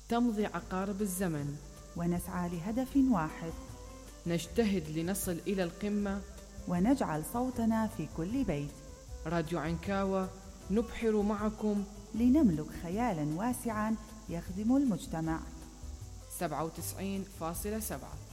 تمضي عقارب الزمن ونسعى لهدف واحد، نجتهد لنصل إلى القمة ونجعل صوتنا في كل بيت. راديو عنكاوة نبحر معكم لنملك خيالا واسعا يخدم المجتمع. 97.7